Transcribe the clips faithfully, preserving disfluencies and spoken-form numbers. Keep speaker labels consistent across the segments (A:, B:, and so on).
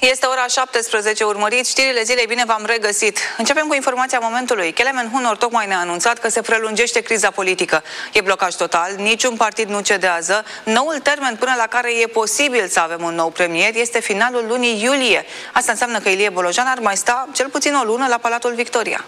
A: Este ora șaptesprezece, urmăriți știrile zilei, bine v-am regăsit. Începem cu informația momentului. Kelemen Hunor tocmai ne-a anunțat că se prelungește criza politică. E blocaj total, niciun partid nu cedează. Noul termen până la care e posibil să avem un nou premier este finalul lunii iulie. Asta înseamnă că Ilie Bolojan ar mai sta cel puțin o lună la Palatul Victoria.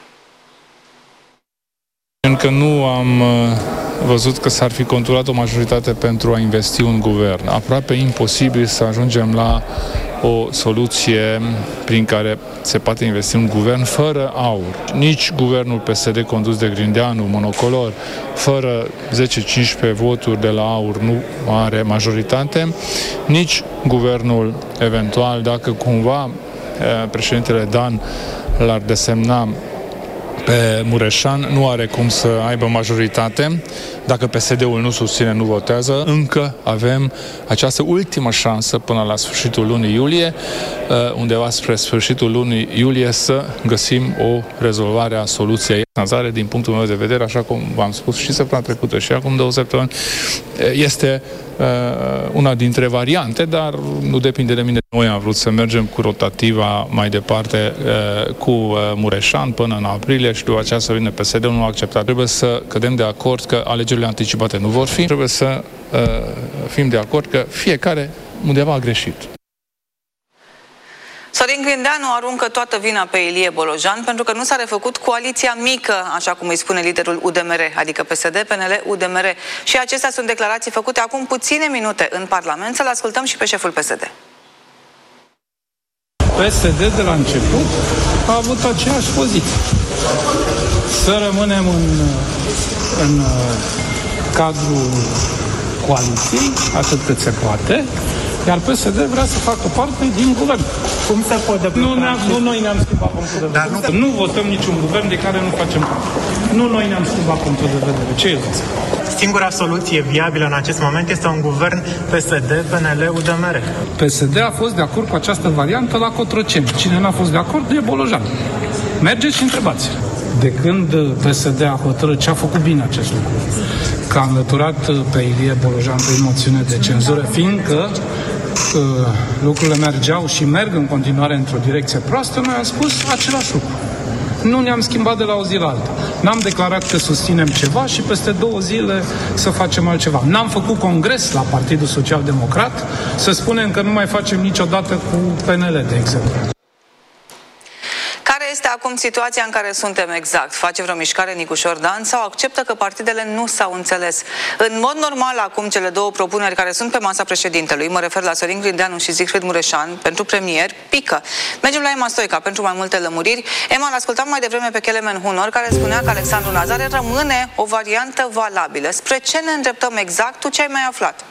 B: Încă nu am văzut că s-ar fi conturat o majoritate pentru a investi un guvern. Aproape imposibil să ajungem la o soluție prin care se poate investi un guvern fără aur. Nici guvernul P S D condus de Grindeanu, monocolor, fără zece cincisprezece voturi de la aur nu are majoritate, nici guvernul eventual, dacă cumva președintele Dan l-ar desemna pe Mureșan, nu are cum să aibă majoritate. Dacă P S D-ul nu susține, nu votează. Încă avem această ultimă șansă până la sfârșitul lunii iulie, undeva spre sfârșitul lunii iulie, să găsim o rezolvare a soluției. Din punctul meu de vedere, așa cum v-am spus și săptămâna trecută și acum două săptămâni, este una dintre variante, dar nu depinde de mine. Noi am vrut să mergem cu rotativa mai departe cu Mureșan până în aprilie și după aceea să vină P S D-ul, nu a acceptat. Trebuie să cădem de acord că alegerile anticipate nu vor fi. Trebuie să uh, fim de acord că fiecare undeva a greșit.
A: Sorin Grindeanu aruncă toată vina pe Ilie Bolojan pentru că nu s-a refăcut coaliția mică, așa cum îi spune liderul U D M R, adică P S D, P N L, U D M R. Și acestea sunt declarații făcute acum puține minute în Parlament. Să-l ascultăm și pe șeful P S D.
C: P S D de la început a avut aceeași poziție. Să rămânem în, în cadrul coaliției, atât cât se poate, iar P S D vrea să facă parte din guvern.
D: Cum se poate
C: nu, nu noi ne-am schimbat punctul de vedere. Dar nu... nu votăm niciun guvern de care nu facem parte. Nu noi ne-am schimbat punctul de vedere. Ce e zis?
D: Singura soluție viabilă în acest moment este un guvern P S D, P N L, U D M R.
C: P S D a fost de acord cu această variantă la Cotroceni. Cine n-a fost de acord e Bolojan. Mergeți și întrebați. De când P S D a hotărât ce a făcut bine acest lucru, că a înlăturat pe Ilie Bolojan prin moțiune de cenzură, fiindcă uh, lucrurile mergeau și merg în continuare într-o direcție proastă, noi am spus același lucru. Nu ne-am schimbat de la o zi la alta. N-am declarat că susținem ceva și peste două zile să facem altceva. N-am făcut congres la Partidul Social Democrat să spunem că nu mai facem niciodată cu P N L, de exemplu.
A: Care este acum situația în care suntem exact? Face vreo mișcare Nicușor Dan sau acceptă că partidele nu s-au înțeles? În mod normal, acum cele două propuneri care sunt pe masa președintelui, mă refer la Sorin Grindeanu și Siegfried Mureșan, pentru premier, pică. Mergem la Emma Stoica pentru mai multe lămuriri. Emma, l-ascultam mai devreme pe Kelemen Hunor, care spunea că Alexandru Nazare rămâne o variantă valabilă. Spre ce ne îndreptăm exact? Tu ce ai mai aflat?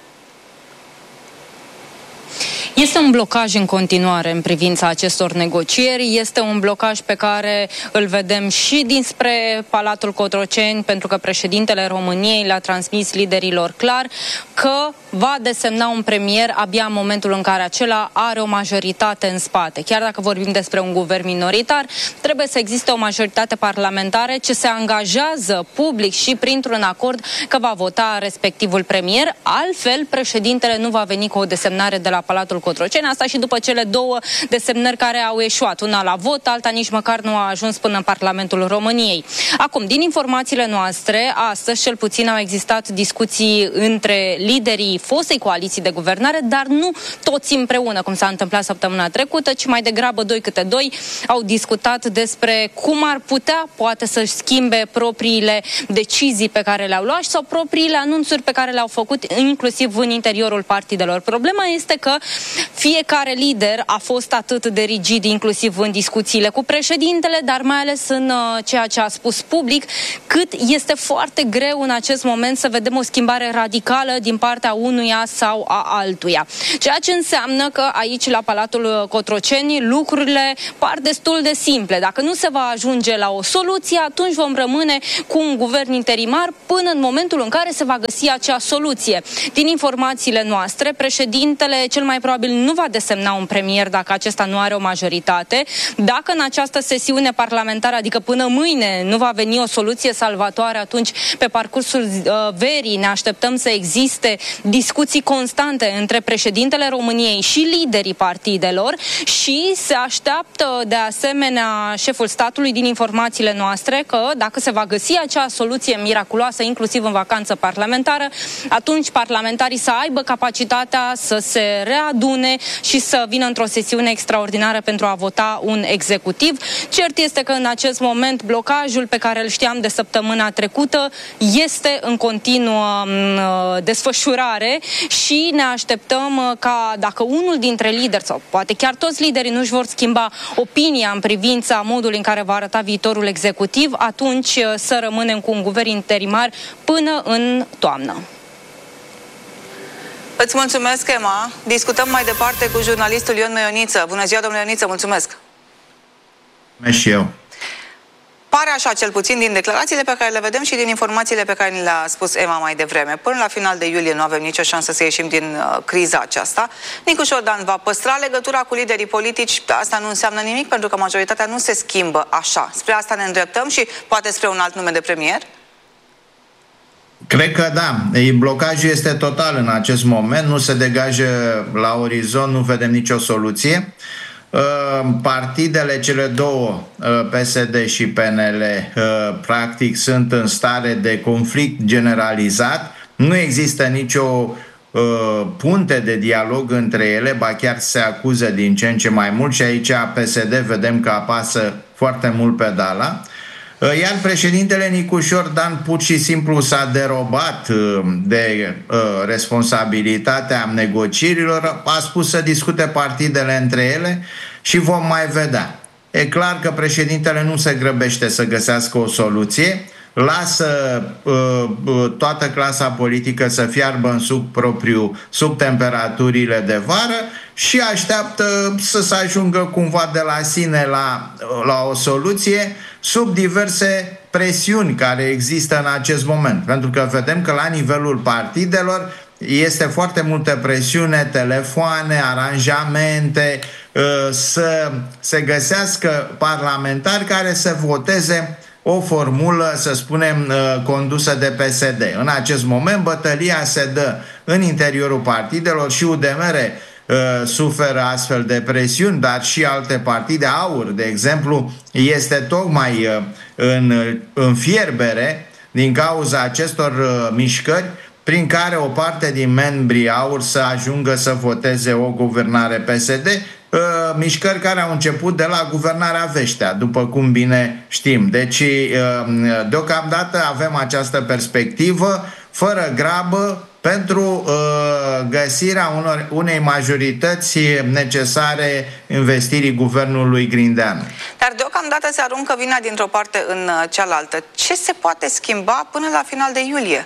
E: Este un blocaj în continuare în privința acestor negocieri, este un blocaj pe care îl vedem și dinspre Palatul Cotroceni, pentru că președintele României le-a transmis liderilor clar că va desemna un premier abia în momentul în care acela are o majoritate în spate. Chiar dacă vorbim despre un guvern minoritar, trebuie să existe o majoritate parlamentară ce se angajează public și printr-un acord că va vota respectivul premier, altfel președintele nu va veni cu o desemnare de la Palatul Cotroceni, asta și după cele două desemnări care au eșuat, una la vot, alta nici măcar nu a ajuns până în Parlamentul României. Acum, din informațiile noastre, astăzi cel puțin au existat discuții între liderii fostei coaliții de guvernare, dar nu toți împreună, cum s-a întâmplat săptămâna trecută, ci mai degrabă doi câte doi au discutat despre cum ar putea, poate, să-și schimbe propriile decizii pe care le-au luat sau propriile anunțuri pe care le-au făcut, inclusiv în interiorul partidelor. Problema este că fiecare lider a fost atât de rigid, inclusiv în discuțiile cu președintele, dar mai ales în uh, ceea ce a spus public, cât este foarte greu în acest moment să vedem o schimbare radicală din partea unuia sau a altuia. Ceea ce înseamnă că aici, la Palatul Cotroceni, lucrurile par destul de simple. Dacă nu se va ajunge la o soluție, atunci vom rămâne cu un guvern interimar până în momentul în care se va găsi acea soluție. Din informațiile noastre, președintele cel mai probabil nu va desemna un premier dacă acesta nu are o majoritate. Dacă în această sesiune parlamentară, adică până mâine, nu va veni o soluție salvatoare, atunci pe parcursul uh, verii ne așteptăm să existe discuții discuții constante între președintele României și liderii partidelor și se așteaptă de asemenea șeful statului din informațiile noastre că dacă se va găsi acea soluție miraculoasă, inclusiv în vacanță parlamentară, atunci parlamentarii să aibă capacitatea să se readune și să vină într-o sesiune extraordinară pentru a vota un executiv. Cert este că în acest moment blocajul pe care îl știam de săptămâna trecută este în continuă desfășurare și ne așteptăm ca dacă unul dintre lideri sau poate chiar toți liderii nu își vor schimba opinia în privința modului în care va arăta viitorul executiv, atunci să rămânem cu un guvern interimar până în toamnă.
A: Îți mulțumesc, Emma. Discutăm mai departe cu jurnalistul Ion Meioniță. Bună ziua, domnule Ioniță, mulțumesc.
F: Mulțumesc și eu.
A: Pare așa, cel puțin din declarațiile pe care le vedem și din informațiile pe care ni le-a spus Emma mai devreme. Până la final de iulie nu avem nicio șansă să ieșim din uh, criza aceasta. Nicu Șordan va păstra legătura cu liderii politici. Asta nu înseamnă nimic, pentru că majoritatea nu se schimbă așa. Spre asta ne îndreptăm și poate spre un alt nume de premier?
F: Cred că da. Blocajul este total în acest moment. Nu se degajă la orizont, nu vedem nicio soluție. Partidele, cele două, P S D și P N L, practic sunt în stare de conflict generalizat. Nu există nicio punte de dialog între ele, ba chiar se acuză din ce în ce mai mult și aici P S D vedem că apasă foarte mult pedala. Iar președintele Nicu Șordan pur și simplu s-a derobat de responsabilitatea negocierilor, a spus să discute partidele între ele și vom mai vedea. E clar că președintele nu se grăbește să găsească o soluție, lasă toată clasa politică să fiarbă în suc propriu sub temperaturile de vară și așteaptă să se ajungă cumva de la sine la, la o soluție sub diverse presiuni care există în acest moment. Pentru că vedem că la nivelul partidelor este foarte multă presiune, telefoane, aranjamente, să se găsească parlamentari care să voteze o formulă, să spunem, condusă de P S D. În acest moment bătălia se dă în interiorul partidelor și U D M R suferă astfel de presiuni, dar și alte partide. AUR, de exemplu, este tocmai în, în fierbere din cauza acestor mișcări prin care o parte din membrii AUR să ajungă să voteze o guvernare P S D, mișcări care au început de la guvernarea Veștea, după cum bine știm. Deci, deocamdată avem această perspectivă, fără grabă, pentru uh, găsirea unor, unei majorități necesare investirii guvernului Grindeanu.
A: Dar deocamdată se aruncă vina dintr-o parte în cealaltă. Ce se poate schimba până la final de iulie?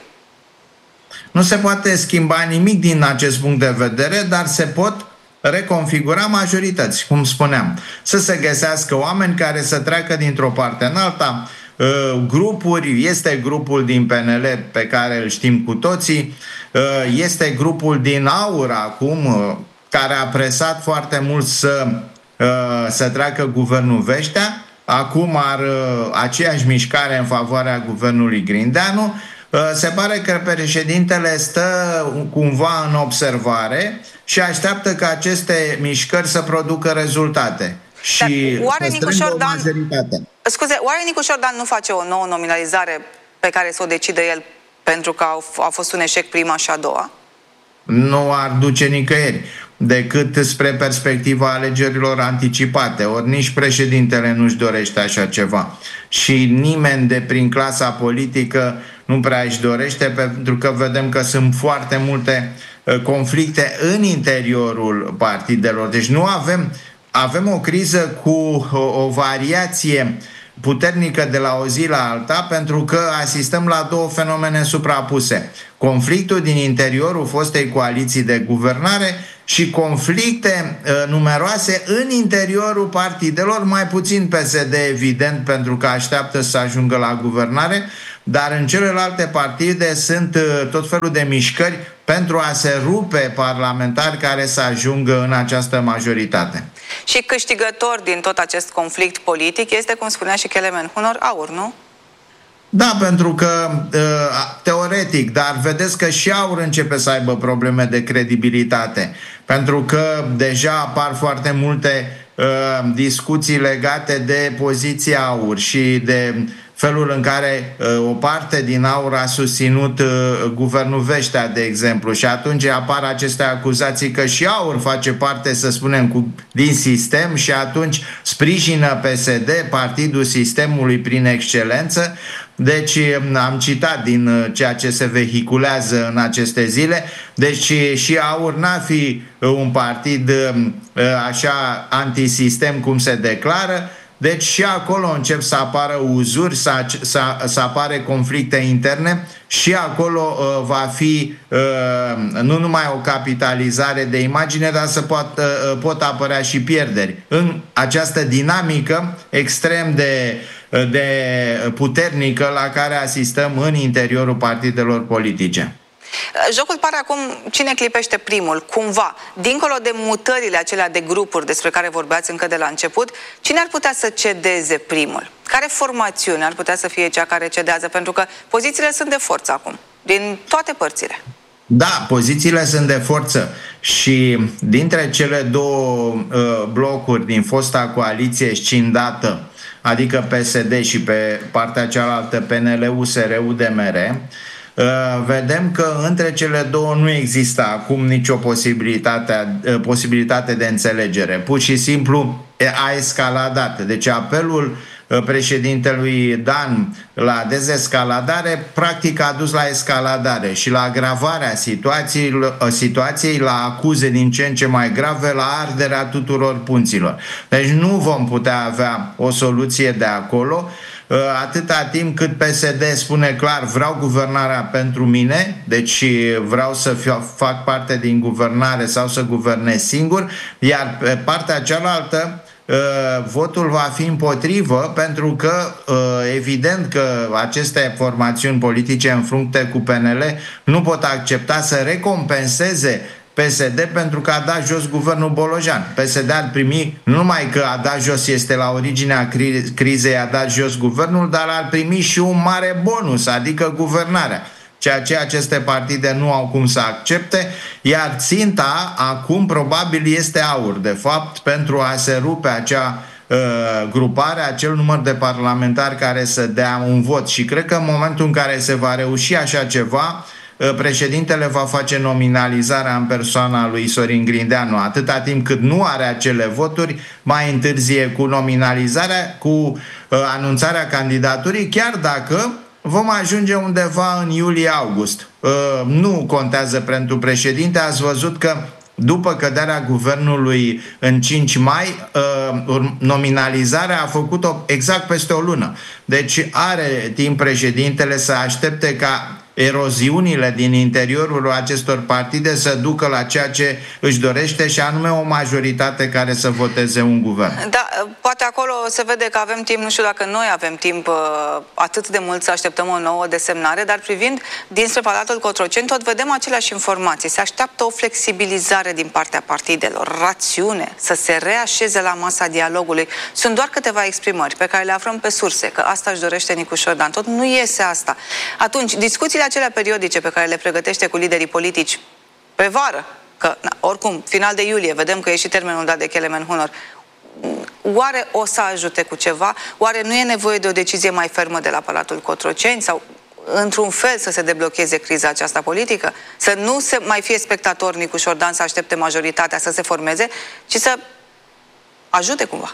F: Nu se poate schimba nimic din acest punct de vedere, dar se pot reconfigura majorități, cum spuneam. Să se găsească oameni care să treacă dintr-o parte în alta, grupuri, este grupul din P N L pe care îl știm cu toții, este grupul din AUR acum care a presat foarte mult să, să treacă guvernul Veștea, acum ar aceeași mișcare în favoarea guvernului Grindeanu. Se pare că președintele stă cumva în observare și așteaptă ca aceste mișcări să producă rezultate. Și
A: oare Nicu Șordan, scuze, oare Nicu Șordan nu face o nouă nominalizare pe care să o decide el pentru că a fost un eșec prima și a doua?
F: Nu ar duce nicăieri decât spre perspectiva alegerilor anticipate. Ori nici președintele nu-și dorește așa ceva. Și nimeni de prin clasa politică nu prea își dorește, pentru că vedem că sunt foarte multe conflicte în interiorul partidelor. Deci nu avem, avem o criză cu o, o variație puternică de la o zi la alta, pentru că asistăm la două fenomene suprapuse. Conflictul din interiorul fostei coaliții de guvernare și conflicte uh, numeroase în interiorul partidelor, mai puțin P S D, evident, pentru că așteaptă să ajungă la guvernare, dar în celelalte partide sunt uh, tot felul de mișcări pentru a se rupe parlamentari care să ajungă în această majoritate.
A: Și câștigător din tot acest conflict politic este, cum spunea și Kelemen Hunor, AUR, nu?
F: Da, pentru că teoretic, dar vedeți că și AUR începe să aibă probleme de credibilitate, pentru că deja apar foarte multe uh, discuții legate de poziția AUR și de felul în care uh, o parte din AUR a susținut uh, guvernul Vestea, de exemplu, și atunci apar aceste acuzații că și AUR face parte, să spunem, cu, din sistem și atunci sprijină P S D, partidul sistemului prin excelență. Deci am citat din ceea ce se vehiculează în aceste zile. Deci și AUR n-ar fi un partid așa antisistem cum se declară. Deci și acolo încep să apară uzuri, să, să, să apare conflicte interne și acolo uh, va fi uh, nu numai o capitalizare de imagine, dar să pot, uh, pot apărea și pierderi în această dinamică extrem de, de puternică la care asistăm în interiorul partidelor politice.
A: Jocul pare acum cine clipește primul, cumva, dincolo de mutările acelea de grupuri despre care vorbeați încă de la început, cine ar putea să cedeze primul? Care formațiune ar putea să fie cea care cedează? Pentru că pozițiile sunt de forță acum, din toate părțile.
F: Da, pozițiile sunt de forță și dintre cele două uh, blocuri din fosta coaliție scindată, adică P S D și pe partea cealaltă P N L, U S R, U D M R, Uh, vedem că între cele două nu există acum nicio posibilitate, uh, posibilitate de înțelegere. Pur și simplu a escaladat. Deci apelul uh, președintelui Dan la dezescaladare practic a dus la escaladare și la agravarea situației, uh, situației, la acuze din ce în ce mai grave, la arderea tuturor punților. Deci nu vom putea avea o soluție de acolo atâta timp cât P S D spune clar: vreau guvernarea pentru mine, deci vreau să fiu, fac parte din guvernare sau să guvernez singur, iar pe partea cealaltă votul va fi împotrivă, pentru că evident că aceste formațiuni politice în frunte cu P N L nu pot accepta să recompenseze P S D pentru că a dat jos guvernul Bolojan. P S D ar primi, nu numai că a dat jos, este la originea cri- crizei, a dat jos guvernul, dar ar primi și un mare bonus, adică guvernarea, ceea ce aceste partide nu au cum să accepte, iar ținta acum probabil este AUR, de fapt, pentru a se rupe acea uh, grupare, acel număr de parlamentari care să dea un vot. Și cred că în momentul în care se va reuși așa ceva, președintele va face nominalizarea în persoana lui Sorin Grindeanu. Atâta timp cât nu are acele voturi, mai întârzie cu nominalizarea, cu uh, anunțarea candidaturii, chiar dacă vom ajunge undeva în iulie-august. Uh, nu contează pentru președinte. Ați văzut că după căderea guvernului în cinci mai, nominalizarea a făcut-o exact peste o lună. Deci are timp președintele să aștepte ca eroziunile din interiorul acestor partide să ducă la ceea ce își dorește, și anume o majoritate care să voteze un guvern.
A: Da, poate acolo se vede că avem timp, nu știu dacă noi avem timp atât de mult să așteptăm o nouă desemnare, dar privind dinspre Palatul Cotroceni tot vedem aceleași informații. Se așteaptă o flexibilizare din partea partidelor, rațiune, să se reașeze la masa dialogului. Sunt doar câteva exprimări pe care le aflăm pe surse, că asta își dorește Nicu Șordan. Tot nu iese asta. Atunci, discuțiile acelea periodice pe care le pregătește cu liderii politici pe vară, că na, oricum, final de iulie, vedem că e și termenul dat de Kelemen Hunor, oare o să ajute cu ceva? Oare nu e nevoie de o decizie mai fermă de la Palatul Cotroceni sau într-un fel să se deblocheze criza aceasta politică? Să nu se mai fie spectator Nicu Șordan să aștepte majoritatea să se formeze, ci să ajute cumva.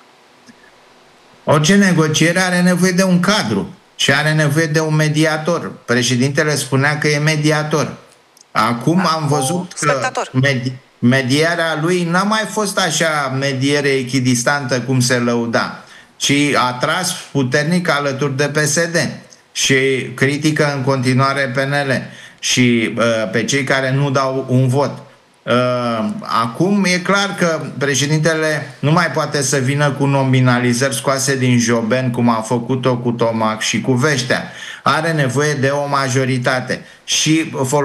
F: Orice negociere are nevoie de un cadru și are nevoie de un mediator. Președintele spunea că e mediator. Acum da, am văzut că medi- medierea lui n-a mai fost așa mediere echidistantă cum se lăuda, ci a tras puternic alături de P S D și critică în continuare P N L și uh, pe cei care nu dau un vot. Uh, acum e clar că președintele nu mai poate să vină cu nominalizări scoase din joben, cum a făcut-o cu Tomac și cu Vestea. Are nevoie de o majoritate și